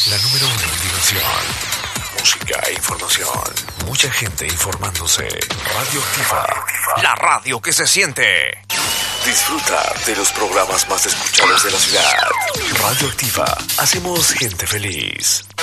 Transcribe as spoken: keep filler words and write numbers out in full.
La número uno en diversión, música e información. Mucha gente informándose. Radioactiva. La radio que se siente. Disfruta de los programas más escuchados de la ciudad. Radioactiva. Hacemos gente feliz.